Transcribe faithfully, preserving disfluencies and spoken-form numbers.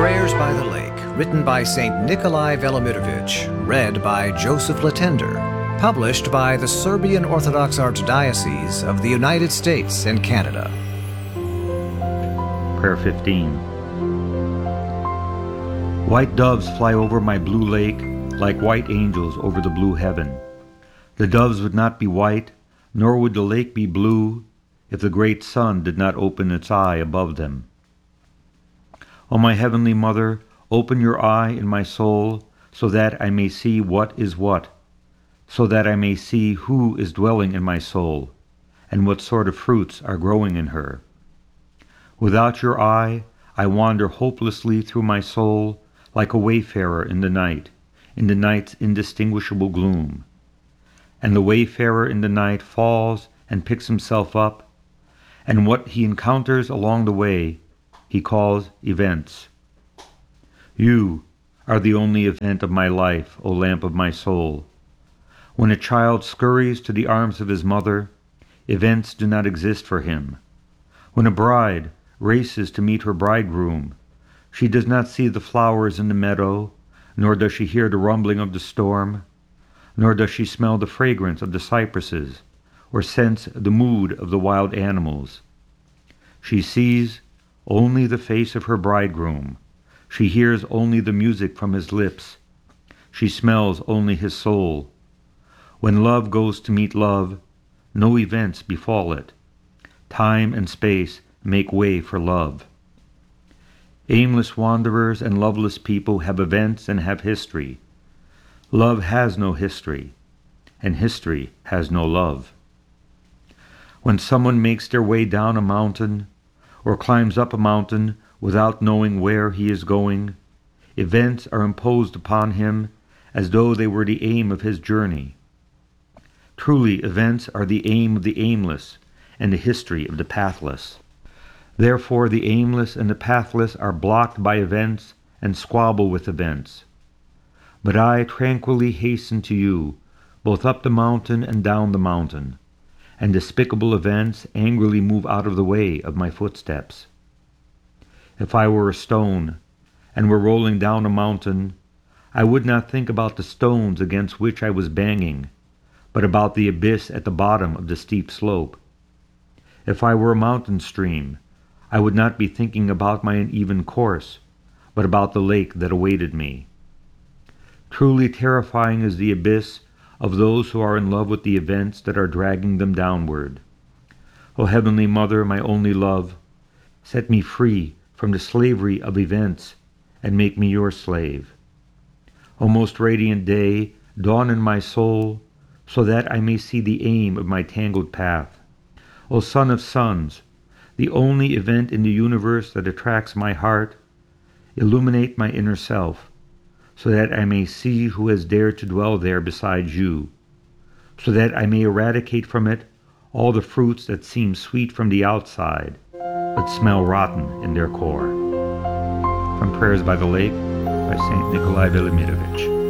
Prayers by the Lake, written by Saint Nikolai Velimirovich, read by Joseph Latender, published by the Serbian Orthodox Archdiocese of the United States and Canada. Prayer fifteen. White doves fly over my blue lake like white angels over the blue heaven. The doves would not be white, nor would the lake be blue, if the great sun did not open its eye above them. O my heavenly Mother, open your eye in my soul, so that I may see what is what, so that I may see who is dwelling in my soul, and what sort of fruits are growing in her. Without your eye, I wander hopelessly through my soul, like a wayfarer in the night, in the night's indistinguishable gloom. And the wayfarer in the night falls and picks himself up, and what he encounters along the way he calls events. You are the only event of my life, O lamp of my soul. When a child scurries to the arms of his mother, events do not exist for him. When a bride races to meet her bridegroom, she does not see the flowers in the meadow, nor does she hear the rumbling of the storm, nor does she smell the fragrance of the cypresses, or sense the mood of the wild animals. She sees only the face of her bridegroom. She hears only the music from his lips. She smells only his soul. When love goes to meet love, no events befall it. Time and space make way for love. Aimless wanderers and loveless people have events and have history. Love has no history, and history has no love. When someone makes their way down a mountain, or climbs up a mountain without knowing where he is going, events are imposed upon him as though they were the aim of his journey. Truly, events are the aim of the aimless and the history of the pathless. Therefore, the aimless and the pathless are blocked by events and squabble with events. But I tranquilly hasten to you, both up the mountain and down the mountain, and despicable events angrily move out of the way of my footsteps. If I were a stone, and were rolling down a mountain, I would not think about the stones against which I was banging, but about the abyss at the bottom of the steep slope. If I were a mountain stream, I would not be thinking about my uneven course, but about the lake that awaited me. Truly terrifying is the abyss of those who are in love with the events that are dragging them downward. O Heavenly Mother, my only love, set me free from the slavery of events and make me your slave. O most radiant day, dawn in my soul, so that I may see the aim of my tangled path. O Son of Suns, the only event in the universe that attracts my heart, illuminate my inner self, so that I may see who has dared to dwell there besides you, so that I may eradicate from it all the fruits that seem sweet from the outside, but smell rotten in their core. From Prayers by the Lake by Saint Nikolai Velimirovich.